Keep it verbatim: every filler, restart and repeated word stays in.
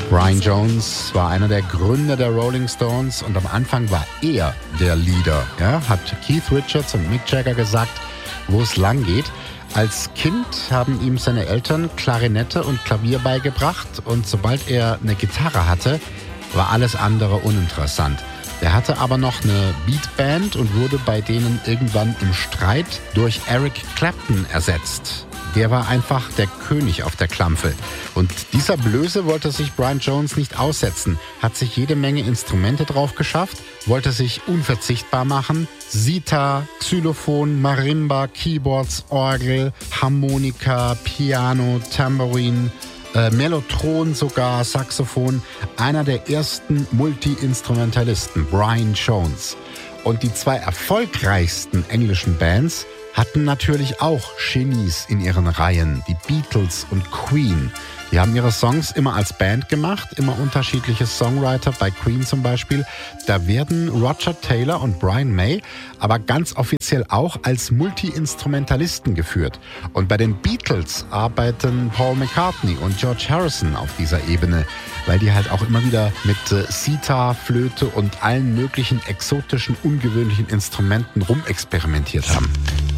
Brian Jones war einer der Gründer der Rolling Stones und am Anfang war er der Leader. Ja, hat Keith Richards und Mick Jagger gesagt, wo es lang geht. Als Kind haben ihm seine Eltern Klarinette und Klavier beigebracht und sobald er eine Gitarre hatte, war alles andere uninteressant. Er hatte aber noch eine Beatband und wurde bei denen irgendwann im Streit durch Eric Clapton ersetzt. Der war einfach der König auf der Klampfe. Und dieser Blöße wollte sich Brian Jones nicht aussetzen, hat sich jede Menge Instrumente drauf geschafft, wollte sich unverzichtbar machen. Sitar, Xylophon, Marimba, Keyboards, Orgel, Harmonika, Piano, Tambourin, äh, Mellotron sogar, Saxophon. Einer der ersten Multi-Instrumentalisten, Brian Jones. Und die zwei erfolgreichsten englischen Bands hatten natürlich auch Genies in ihren Reihen, die Beatles und Queen. Die haben ihre Songs immer als Band gemacht, immer unterschiedliche Songwriter, bei Queen zum Beispiel. Da werden Roger Taylor und Brian May aber ganz offiziell auch als Multi-Instrumentalisten geführt. Und bei den Beatles arbeiten Paul McCartney und George Harrison auf dieser Ebene, weil die halt auch immer wieder mit äh, Sitar, Flöte und allen möglichen exotischen, ungewöhnlichen Instrumenten rumexperimentiert haben.